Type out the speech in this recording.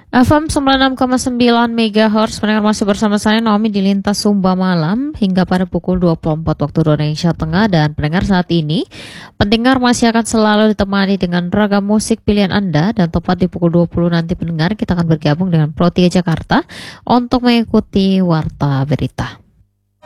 FM 96,9 MHz, pendengar masih bersama saya Naomi di Lintas Sumba Malam hingga pada pukul 24 waktu Indonesia Tengah. Dan pendengar, saat ini pendengar masih akan selalu ditemani dengan ragam musik pilihan Anda. Dan tepat di pukul 20 nanti pendengar kita akan bergabung dengan Pro 3 Jakarta untuk mengikuti Warta Berita.